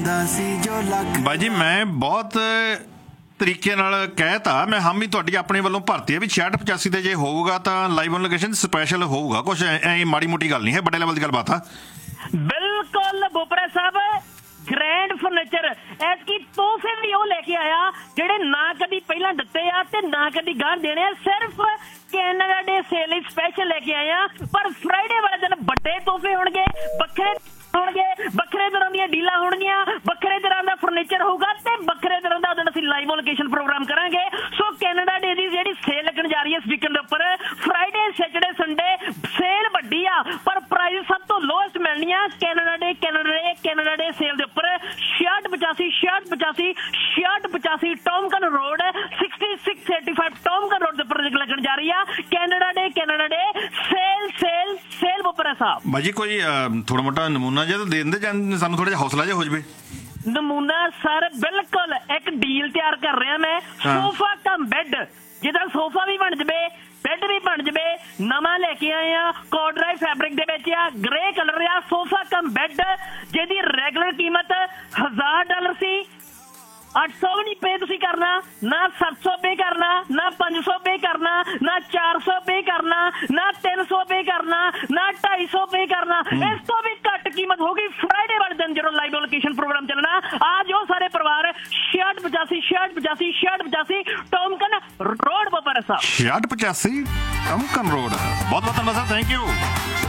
ਬਾਈ ਜੀ ਮੈਂ ਬਹੁਤ ਤਰੀਕੇ ਨਾਲ ਕਹਿਤਾ, ਮੈਂ ਹਮ ਹੀ ਤੁਹਾਡੀ ਆਪਣੇ ਵੱਲੋਂ ਭਰਤੀ ਹੈ ਵੀ 66-85 ਤੇ ਜੇ ਹੋਊਗਾ ਤਾਂ ਲਾਈਵ ਔਨ ਲੋਕੇਸ਼ਨ ਸਪੈਸ਼ਲ ਹੋਊਗਾ, ਕੁਛ ਐ ਮਾੜੀ ਮੋਟੀ ਗੱਲ ਨਹੀਂ ਹੈ, ਵੱਡੇ ਲੈਵਲ ਦੀ ਗੱਲਬਾਤ ਆ। ਬਿਲਕੁਲ ਬੋਪਰਾ ਸਾਹਿਬ, ਗ੍ਰੈਂਡ ਫਰਨੀਚਰ ਐਤਕੀ ਤੋਹਫੇ ਵੀ ਉਹ ਲੈ ਕੇ ਆਇਆ ਜਿਹੜੇ ਨਾ ਕਦੀ ਪਹਿਲਾਂ ਦਿੱਤੇ ਆ ਤੇ ਨਾ ਕਦੀ ਗਾਹ ਦੇਣੇ ਆ। ਸਿਰਫ ਕੈਨੇਡਾ ਡੇ ਸੇਲ ਲਈ ਸਪੈਸ਼ਲ ਲੈ ਕੇ ਆਏ ਆ, ਪਰ ਫਰਾਈਡੇ ਵਾਲੇ ਦਿਨ ਵੱਡੇ ਤੋਹਫੇ ਹੋਣਗੇ, ਵੱਖਰੇ ਤਰ੍ਹਾਂ ਦੀਆਂ ਡੀਲਾਂ ਹੋਣਗੀਆਂ, ਵੱਖਰੇ ਤਰ੍ਹਾਂ ਦਾ ਫਰਨੀਚਰ ਹੋਊਗਾ ਤੇ ਵੱਖਰੇ ਤਰ੍ਹਾਂ ਦਾ ਅਸੀਂ ਲਾਈਵ ਲੋਕੇਸ਼ਨ ਪ੍ਰੋਗਰਾਮ ਕਰਾਂਗੇ। ਸੋ ਕੈਨੇਡਾ ਡੇ ਦੀ ਜਿਹੜੀ ਸੇਲ ਲੱਗਣ ਜਾ ਰਹੀ ਹੈ ਇਸ ਵੀਕਐਂਡ ਦੇ ਉੱਪਰ, ਫਰਾਈਡੇ ਸੈਟਰਡੇ ਸੰਡੇ ਸੇਲ ਵੱਡੀ ਆ ਪਰ ਪ੍ਰਾਈਸ ਸਭ ਤੋਂ ਲੋਐਸਟ ਮਿਲਣੀਆਂ ਕੈਨੇਡਾ ਡੇ ਸੇਲ ਦੇ ਉੱਪਰ। 6685 ਟੌਮਕਨ ਰੋਡ 6685 ਟੌਮਕਨ ਰੋਡ ਦੇ ਉੱਪਰ ਲੱਗਣ ਜਾ ਰਹੀ ਆ ਕੈਨੇਡਾ ਡੇ ਸੇਲ ਬੋਪਰਾ ਸਾਹਿਬ। ਬਾਈ ਜੀ ਕੋਈ ਥੋੜਾ ਮੋਟਾ ਨਮੂਨਾ ਜਿਹਾ ਤਾਂ ਦੇ ਦਿੰਦੇ ਜਾਂ ਸਾਨੂੰ ਥੋੜਾ ਜਿਹਾ ਹੌਸਲਾ ਜਿਹਾ ਹੋ ਜਾਵੇ। ਨਮੂਨਾ ਸਰ ਬਿਲਕੁਲ ਇੱਕ ਡੀਲ ਤਿਆਰ ਕਰ ਰਿਹਾ ਮੈਂ, ਸੋਫਾ ਕਮ ਬੈੱਡ, ਜਿਹਦਾ ਸੋਫਾ ਵੀ ਬਣ ਜਵੇ ਬੈੱਡ ਵੀ ਬਣ ਜਵੇ, ਨਵਾਂ ਲੈ ਕੇ ਆਏ ਆ, ਕੋਡਰਾਈ ਫੈਬਰਿਕ ਦੇ ਵਿੱਚ ਆ, ਗ੍ਰੇ ਕਲਰ ਆ, ਸੋਫਾ ਕਮ ਬੈੱਡ ਜਿਹਦੀ ਰੈਗੂਲਰ ਕੀਮਤ $1000 ਸੀ। 800 ਵੀ ਨਹੀਂ ਪੇ ਤੁਸੀਂ ਕਰਨਾ, ਨਾ 700 ਪੇ ਕਰਨਾ, ਨਾ 500 ਪੇ ਕਰਨਾ, ਨਾ 400 ਪੇ ਕਰਨਾ, ਨਾ 300 ਪੇ ਕਰਨਾ, ਨਾ 250 ਪੇ ਕਰਨਾ, ਇਸ ਤੋਂ ਵੀ ਘੱਟ ਕੀਮਤ ਹੋਗੀ ਫਰਾਈਡੇ ਵਾਲੇ ਦਿਨ ਜਦੋਂ ਲਾਈਵ ਲੋਕੇਸ਼ਨ ਪ੍ਰੋਗਰਾਮ ਚੱਲਣਾ। ਆ ਜਾਓ ਸਾਰੇ ਪਰਿਵਾਰ, 6685 ਟੌਮਕਨ ਰੋਡ ਬੋਪਰਾ ਸਾਹਿਬ, 6685 ਟੌਮਕਨ ਰੋਡ। ਬਹੁਤ ਬਹੁਤ ਧੰਨਵਾਦ ਸਰ, ਥੈਂਕ ਯੂ।